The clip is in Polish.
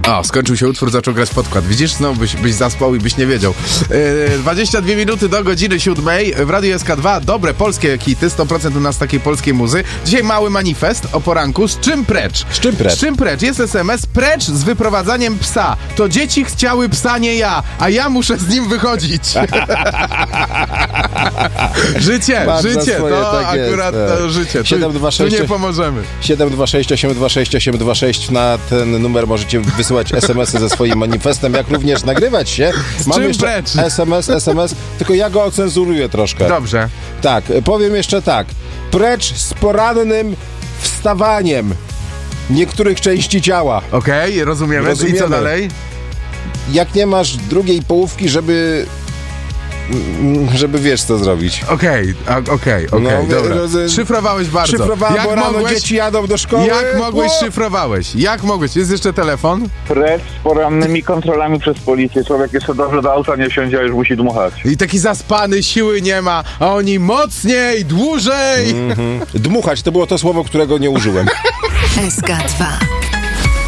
O, skończył się utwór, zaczął grać podkład. Widzisz, znowu byś zaspał i byś nie wiedział. 22 minuty do godziny 7 w Radiu SK2. Dobre polskie hity, 100% u nas takiej polskiej muzy. Dzisiaj mały manifest o poranku. Z czym precz? Z czym precz? Z czym precz? Jest SMS. Precz z wyprowadzaniem psa. To dzieci chciały psa, nie ja, a ja muszę z nim wychodzić. Życie, swoje, to tak akurat jest, to życie. 726 tu nie pomożemy. 726 826 826 na ten numer możecie wysyłać SMS-y ze swoim manifestem, jak również nagrywać się. Mam czym jeszcze precz? SMS, tylko ja go ocenzuruję troszkę. Dobrze. Tak, powiem jeszcze tak. Precz z porannym wstawaniem niektórych części ciała. Okej, rozumiemy. I co dalej? Jak nie masz drugiej połówki, żeby wiesz co zrobić. Okej, dobra. Szyfrowałeś bardzo. Szyfrowałem, bo rano dzieci jadą do szkoły. Jak mogłeś, szyfrowałeś? Jak mogłeś? Jest jeszcze telefon? Precz z porannymi kontrolami przez policję. Człowiek jeszcze dobrze do auta nie wsiądzie, a już musi dmuchać. I taki zaspany, siły nie ma, a oni mocniej, dłużej. Dmuchać, to było to słowo, którego nie użyłem. SK2